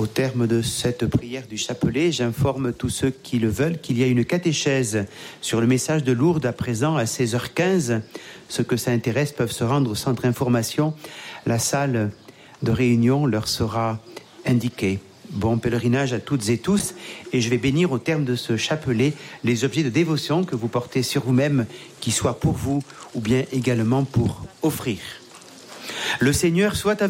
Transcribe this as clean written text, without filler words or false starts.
terme de cette prière du chapelet, j'informe tous ceux qui le veulent qu'il y a une catéchèse sur le message de Lourdes à présent à 16h15. Ceux que ça intéresse peuvent se rendre au centre information. La salle de réunion leur sera indiquée. Bon pèlerinage à toutes et tous, et je vais bénir au terme de ce chapelet les objets de dévotion que vous portez sur vous-même, qui soient pour vous ou bien également pour offrir. Le Seigneur soit avec